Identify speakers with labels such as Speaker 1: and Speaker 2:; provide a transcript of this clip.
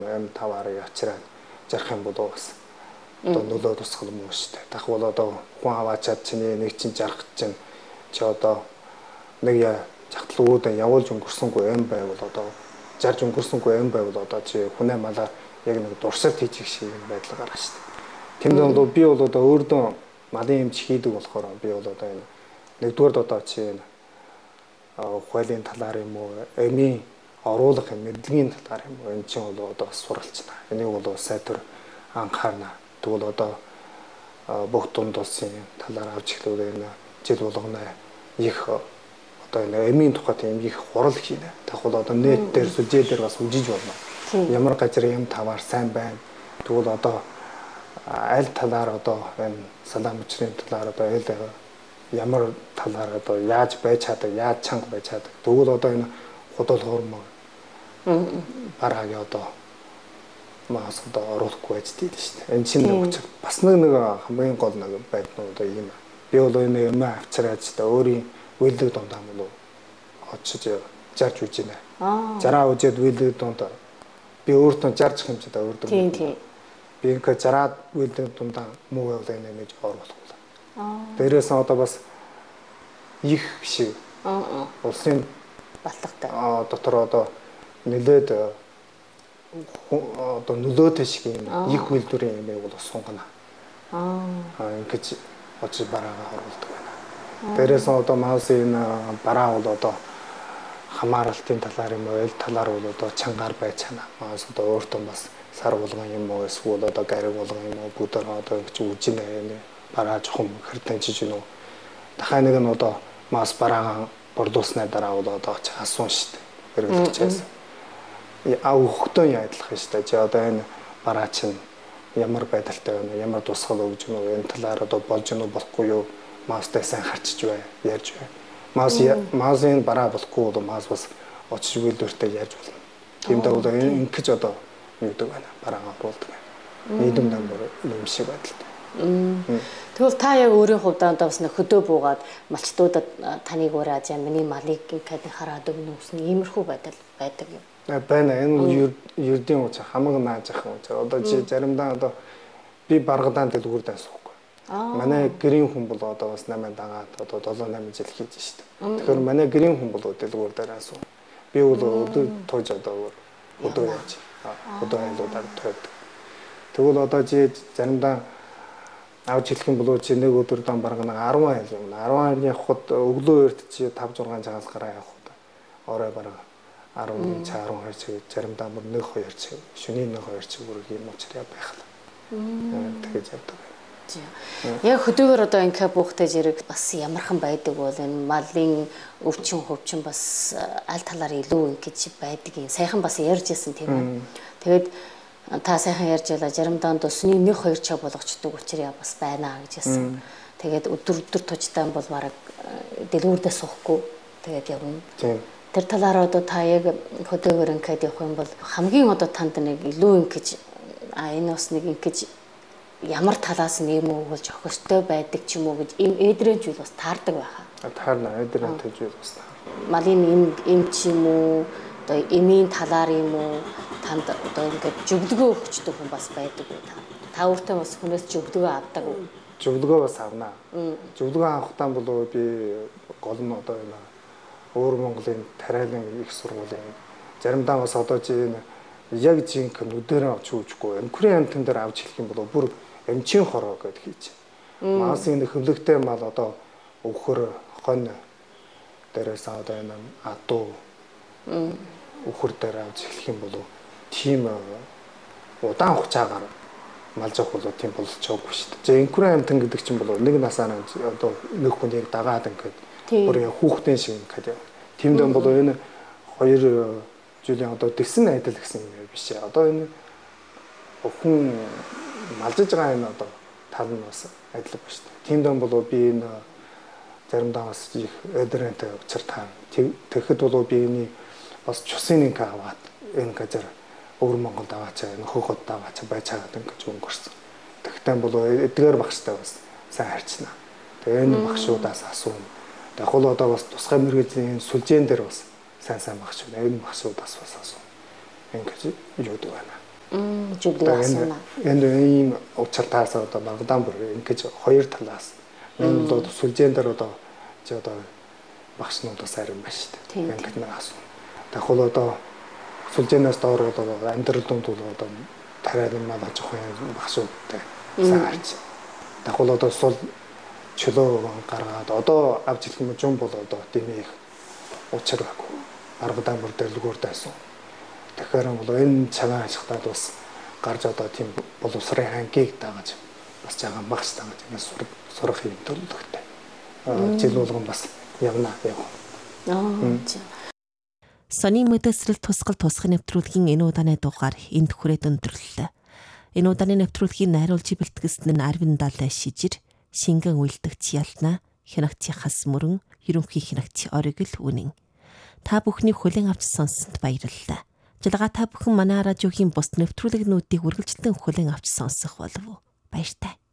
Speaker 1: таваараа явчраад жарах юм болов бас одоо нөлөө тусгал юм уу шүү дээ. Дах бол одоо хүн аваачаад чиний нэг чинь жарах чинь чи одоо нэг жахтал үүдэн явуулж өнгөрсөнгүй юм байвал одоо жарж өнгөрсөнгүй юм байвал одоо чи хүнээ малаа яг нэг дурсалт хийчих шиг юм байдал гарах шүү дээ. Тэнд бол би бол одоо өөрдөө малын эмч хийдэг болохоор би бол одоо энэ нэгдүгээр одоо чи энэ ухаалын талаар юм уу эмийн оруулах мэдлэгийн талаар юм уу энэ чинь бол одоо суралцна. Энийг бол сайтар анхаарна. Тэгвэл одоо бүх дунд улсын талаар авч эхлүүл энэ жил болгоно их одоо энэ эмийн тухай тийм их хурал хийнэ. Тэгвэл одоо нэт дээр сүлжээ дээр бас үжиж болно. Ямар газар юм таваар сайн байна. Тэгвэл одоо аль талаар одоо энэ салаам мөчрийн талаар одоо ямар талаар одоо яаж байж чаддаг, яаж чанга байж чаддаг. Тэгвэл одоо энэ худал хуурмаг бараагийн одоо маас одоо оруулахгүй байж дээ шүү дээ. Энэ чинь нэг бас нэг хамгийн гол нэг байднууд одоо юм. Би бол энэ юм авчираад ч та өөрийн үйлдэл дундаа мөн очиж жарж үж байна. Жараа үжээд үйлдэл дундаа би өөртөө жарж хэмжээд өөртөө. Тийм. Би ингээ жараад үйлдэл дундаа муу байвал энэ нэж оруулахгүй. Дээрээс одоо бас их шиг улсын
Speaker 2: батлагтай.
Speaker 1: Дотор одоо нэлээд одоо нөлөөтэй шиг юм их үйлдвэрийн юм бол сунгана. Ингэж очиж бараагаа оруулдаг байна. Дээрээс одоо маусын бараа бол одоо хамааралтын талаар юм уу, талаар бол одоо чангаар байж чана. Маус одоо өөртөө бас сар болгон юм уу, эсвэл одоо гариг болгон юм уу, бүдээр одоо ингэж үжинэ энэ бараа жоохон хэрдэнчиж гинөө. Дахайн нэг нь одоо маус бараагаа борлуулсны дараа бол одоо асуун шүү дээ. Хэрэглэгчээс. Хөхтөн яадлах шүү дээ. Чи одоо энэ бараа чинь ямар байдалтай байна, ямар тусгал өгж гэнэ вэ? Энэ талаар одоо болж гэнэ үү, болохгүй юу? Маустай сайн харчиж бай, ярьж бай. Маусын бараа болохгүй бол маус бас очиж үйлдвэртэй ярьж болно. Тиймдээ бол ингэж одоо юудаг байна. Бараагаа оруулдаг байна. Нийгэм дамбар юм шиг байдалтай.
Speaker 2: Тэгвэл та яг өөрийн хувьдаа бас нэг хөдөө буугаад малчтуудад таныг уураад миний малыг ингээд хараад өгнө гэсэн иймэрхүү байдал байдаг юм.
Speaker 1: Байна. Энэ ердийн уучаа хамаг нааж ах юм. Одоо заримдаа одоо би баргадаан дэлгүүр даасахгүй. Манай гэрийн хүн бол одоо бас 8 дагаад одоо 7-8 жил хийж штэ. Тэгэхээр манай гэрийн хүн бол дэлгүүр дээр асуу. Би бол өдөр тууж одоо өдөө яаж. Өдөө айлуудаар тойдог. Тэгвэл одоо заримдаа авч хэлэх юм бол чи нэг өдөр дан бараг 10 айл юм. 10 айл явхад өглөө эрт чи 5-6 цагаас гараа явхад орой бараг 10 цаг 12 цаг заримдаа бүр 1-2 цаг шөнийн 1-2 цаг бүр юм уучраа байх л. Тэгэж явдаг.
Speaker 2: Яг хөдөөгөр одоо ингээ буухтай зэрэг бас ямархан байдаг бол энэ малын өвчин хөвчин бас аль талаар илүү ингэж байдаг юм. Сайхан бас ярьж ирсэн тийм ээ. Тэгээд та сайхан ярьж байла заримдаа өсний 1-2 цаг болгочдөг учраас бас байна гэж хэлсэн. Тэгээд өдөр тужтай бол бараг дэлгүүрдээ суухгүй тэгээд явна. Тэр талаараа одоо та яг хөдөөгөр ингээд явах юм бол хамгийн одоо танд нэг илүү ингэж энэ бас нэг ингэж ямар талаас нь юм уу болж өгөхтэй байдаг ч юм уу гэж эдрэн зүйл бас таардаг байхаа.
Speaker 1: Таарна эдрэн зүйл бас таар.
Speaker 2: Малын эм ч юм уу одоо эмийн талаар юм уу танд одоо ингээд зөвлөгөө өгчдөг хүн бас байдаг уу та? Та өөртөө бас хүнээс зөвлөгөө авдаг уу?
Speaker 1: Зөвлөгөө бас авнаа. Зөвлөгөө авахтаа бол би гол нь одоо энэ өөр Монголын тариалан их сургуулийн заримдаа бас одоо яг жинхэнэ нүдэрээ авч үүжгүй эмхрийн амтан дээр авч хэлэх юм бол бүр эмчийн хороо гэдээ хийж. Маасын хөвлөгтэй мал одоо өвхөр хонь дээрээс одоо энэ адуу өвхөр дээр авч хэлэх юм бол тийм удаан хугацаагаар малж авах бол тийм болж байгаагүй шүү дээ. Эмхрийн амтан гэдэг чинь бол нэг насаараа одоо нэг хүнийг дагаад ингээд бүр хүүхдийн шиг ингээд тиймдээ бол энэ 2 жилийн одоо дэсэн айдал гэсэн юм биш ээ. Одоо энэ хүн малжиж байгаа энэ одоо тал нь бас адилхан ба шүү дээ. Тиймдээ бол би энэ заримдаа бас их эдрэнтэй учир таа. Тэгэхэд бол би энэ бас чусын нэг аваад энэ газар өвөр Монголд аваачаа энэ хөхөд аваачаа байж чагаад ингэж өнгөрсөн. Тэгэхдээ бол эдгээр багштай бас сайн харьцна. Тэгээ энэ багшуудаас асууна. Яг л одоо бас тусгай мэргэжлийн сүлжээн дээр бас сайн багшууд энэ багшуудаас бас асууна. Ингэж юудаг байна.
Speaker 2: Жүлэг асуuna.
Speaker 1: Энэ ийм учиртаас одоо Багдам бүр ингэж хоёр талаас энэ бол сүлжээн дээр одоо чи одоо багшнуудаас арим байна шүү дээ. Ингэж нэг асуу. Тэгвэл одоо сүлжээнээс доор одоо амьдрал дунд бол одоо тариад маань жоохон багшуудтай саарч. Тэгвэл одоо сул чөлөө гаргаад одоо авч ирэх юм жум бол одоо дэмээх учир байхгүй. Аргадан бүр дэлгүүр дайсан. Тэгэхээр бол энэ цагаан ашигтаад бас гарч одоо тийм боловсрын хангийг дагаж бас жаахан багш дагаж ингэ сурах юм төлөвлөгтэй. Жил болгон бас явна яв.
Speaker 3: Сони мэдээлэл тусгал тусгын нэвтрүүлгийн энэ удааны дугаар энд хүрээд өндөрлөлөө. Энэ удааны нэвтрүүлгийн найруулж бэлтгэсэн нь Арвин Далай шижир, шингэн үйлдэгч Ялна, хянагчийн хас мөрөн, ерөнхий хянагч Оригл үнэн. Та бүхний хүлээн авч сонссонд баярлалаа. Жалгаа та бүхэн манай радиогийн бус нэвтрүүлгнүүдийг үргэлжлэн хүлээн авч сонсох болов уу? Баяртай.